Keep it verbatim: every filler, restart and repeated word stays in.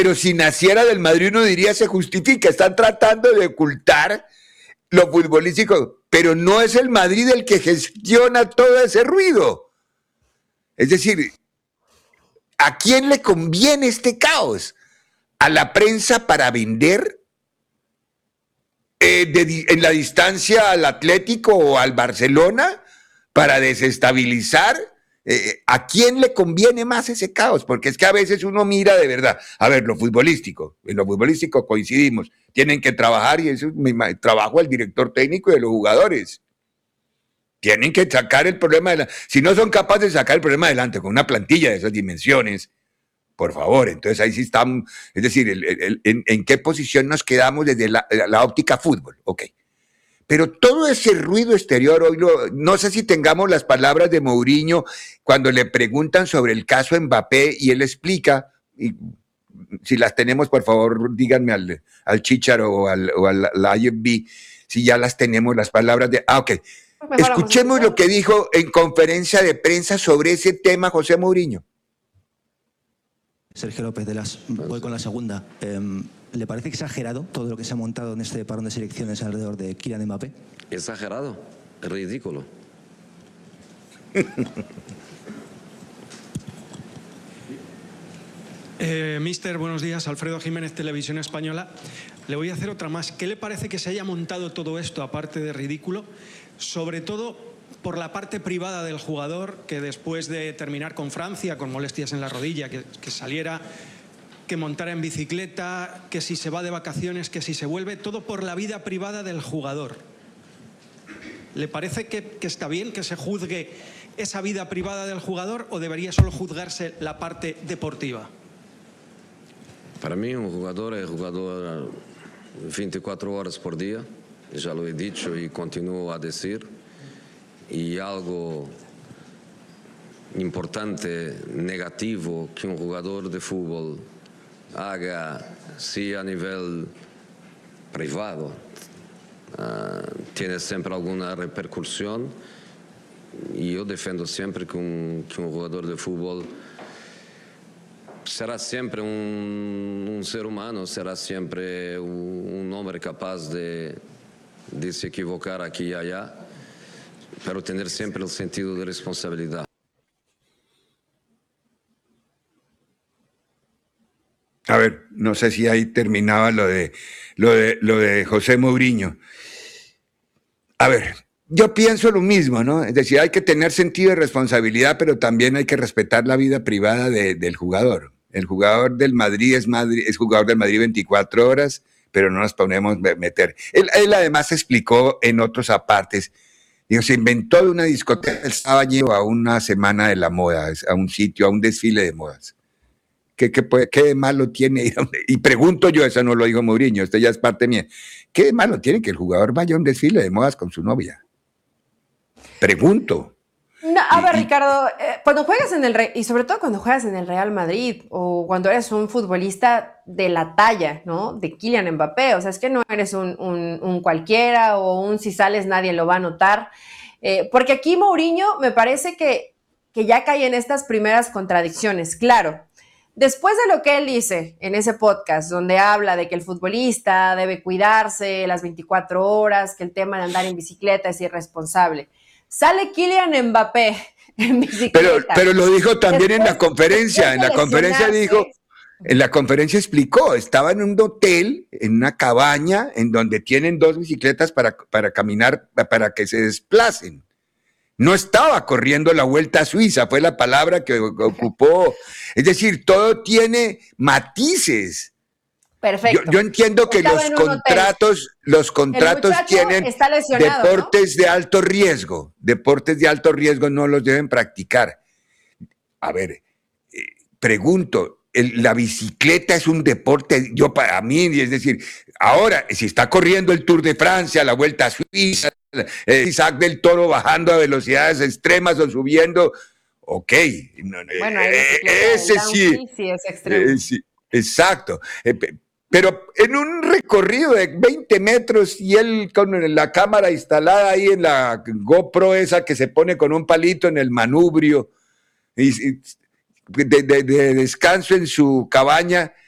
pero si naciera del Madrid uno diría se justifica, están tratando de ocultar lo futbolístico, pero no es el Madrid el que gestiona todo ese ruido. Es decir, ¿a quién le conviene este caos? ¿A la prensa para vender eh, de, en la distancia al Atlético o al Barcelona para desestabilizar? Eh, ¿A quién le conviene más ese caos? Porque es que a veces uno mira de verdad, a ver, lo futbolístico, en lo futbolístico coincidimos, tienen que trabajar y eso es mi trabajo del director técnico y de los jugadores. Tienen que sacar el problema adelante. Si no son capaces de sacar el problema adelante con una plantilla de esas dimensiones, por favor, entonces ahí sí estamos, es decir, el, el, el, en, en qué posición nos quedamos desde la, la óptica fútbol, ok. Pero todo ese ruido exterior, hoy lo, no sé si tengamos las palabras de Mourinho cuando le preguntan sobre el caso Mbappé y él explica, y si las tenemos, por favor, díganme al, al Chícharo o al, o al, al I F B, si ya las tenemos, las palabras de... Ah, ok. Escuchemos lo que dijo en conferencia de prensa sobre ese tema José Mourinho. Sergio López, de las, voy con la segunda. Eh, ¿Le parece exagerado todo lo que se ha montado en este parón de selecciones alrededor de Kylian Mbappé? Exagerado, ridículo. eh, Mister, buenos días. Alfredo Jiménez, Televisión Española. Le voy a hacer otra más. ¿Qué le parece que se haya montado todo esto, aparte de ridículo? Sobre todo por la parte privada del jugador, que después de terminar con Francia, con molestias en la rodilla, que, que saliera, que montara en bicicleta, que si se va de vacaciones, que si se vuelve, todo por la vida privada del jugador. ¿Le parece que, que está bien que se juzgue esa vida privada del jugador o debería solo juzgarse la parte deportiva? Para mí un jugador es jugador veinticuatro horas por día, ya lo he dicho y continúo a decir. Y algo importante, negativo, que un jugador de fútbol haga, sí, a nivel privado, uh, tiene siempre alguna repercusión. Y yo defiendo siempre que un, que un jugador de fútbol será siempre un, un ser humano, será siempre un, un hombre capaz de, de se equivocar aquí y allá, pero tener siempre el sentido de responsabilidad. A ver, no sé si ahí terminaba lo de, lo de, lo de José Mourinho. A ver, yo pienso lo mismo, ¿no? Es decir, hay que tener sentido de responsabilidad, pero también hay que respetar la vida privada de, del jugador. El jugador del Madrid es, Madrid es jugador del Madrid veinticuatro horas, pero no nos podemos meter. Él, él además explicó en otros apartes. Digo, se inventó de una discoteca, él estaba lleno a una semana de la moda, a un sitio, a un desfile de modas. ¿Qué, qué, qué de malo tiene? Y pregunto yo, eso no lo dijo Mourinho, esto ya es parte mía. ¿Qué de malo tiene que el jugador vaya a un desfile de modas con su novia? Pregunto. No, a ver, Ricardo, eh, cuando juegas en el Re- y sobre todo cuando juegas en el Real Madrid o cuando eres un futbolista de la talla, ¿no? De Kylian Mbappé, o sea, es que no eres un, un, un cualquiera o un si sales nadie lo va a notar, eh, porque aquí Mourinho me parece que, que ya cae en estas primeras contradicciones, claro. Después de lo que él dice en ese podcast, donde habla de que el futbolista debe cuidarse las veinticuatro horas, que el tema de andar en bicicleta es irresponsable, sale Kylian Mbappé en bicicleta. Pero, pero lo dijo también después, en la conferencia, en la conferencia dijo, en la conferencia explicó, estaba en un hotel, en una cabaña, en donde tienen dos bicicletas para, para caminar, para que se desplacen. No estaba corriendo la Vuelta a Suiza, fue la palabra que ocupó. Es decir, todo tiene matices. Perfecto. Yo, yo entiendo que los contratos, los contratos tienen deportes, ¿no?, de alto riesgo. Deportes de alto riesgo no los deben practicar. A ver, eh, pregunto, el, la bicicleta es un deporte, yo para mí, es decir, ahora, si está corriendo el Tour de Francia, la Vuelta a Suiza, eh, Isaac del Toro bajando a velocidades extremas o subiendo, ok. Bueno, eh, ese sí, sí es extremo. Eh, sí, exacto. Eh, Pero en un recorrido de veinte metros y él con la cámara instalada ahí en la GoPro esa que se pone con un palito en el manubrio y de, de, de descanso en su cabaña,